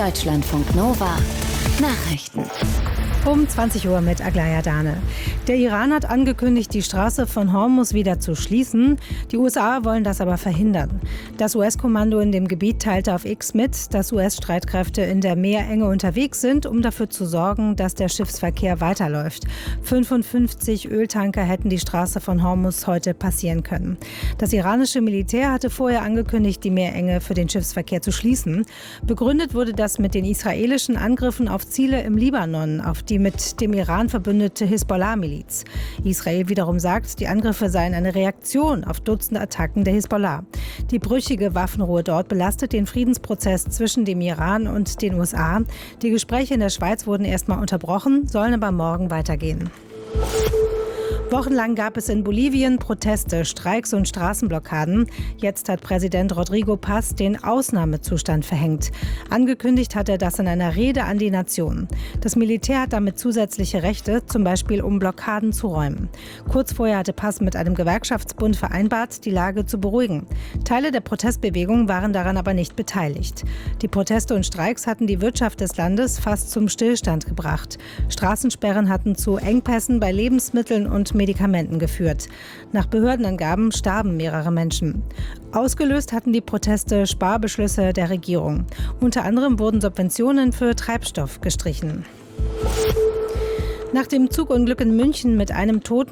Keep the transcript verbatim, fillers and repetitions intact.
Deutschlandfunk Nova Nachrichten. Um zwanzig Uhr mit Aglaya Dane. Der Iran hat angekündigt, die Straße von Hormuz wieder zu schließen. Die U S A wollen das aber verhindern. Das U S-Kommando in dem Gebiet teilte auf X mit, dass U S-Streitkräfte in der Meerenge unterwegs sind, um dafür zu sorgen, dass der Schiffsverkehr weiterläuft. fünfundfünfzig Öltanker hätten die Straße von Hormuz heute passieren können. Das iranische Militär hatte vorher angekündigt, die Meerenge für den Schiffsverkehr zu schließen. Begründet wurde das mit den israelischen Angriffen auf Ziele im Libanon, auf die mit dem Iran verbündete Hisbollah-Miliz. Israel wiederum sagt, die Angriffe seien eine Reaktion auf Dutzende Attacken der Hisbollah. Die brüchige Waffenruhe dort belastet den Friedensprozess zwischen dem Iran und den U S A. Die Gespräche in der Schweiz wurden erstmal unterbrochen, sollen aber morgen weitergehen. Wochenlang gab es in Bolivien Proteste, Streiks und Straßenblockaden. Jetzt hat Präsident Rodrigo Paz den Ausnahmezustand verhängt. Angekündigt hat er das in einer Rede an die Nation. Das Militär hat damit zusätzliche Rechte, zum Beispiel um Blockaden zu räumen. Kurz vorher hatte Paz mit einem Gewerkschaftsbund vereinbart, die Lage zu beruhigen. Teile der Protestbewegung waren daran aber nicht beteiligt. Die Proteste und Streiks hatten die Wirtschaft des Landes fast zum Stillstand gebracht. Straßensperren hatten zu Engpässen bei Lebensmitteln und Medikamenten geführt. Nach Behördenangaben starben mehrere Menschen. Ausgelöst hatten die Proteste Sparbeschlüsse der Regierung. Unter anderem wurden Subventionen für Treibstoff gestrichen. Nach dem Zugunglück in München mit einem Toten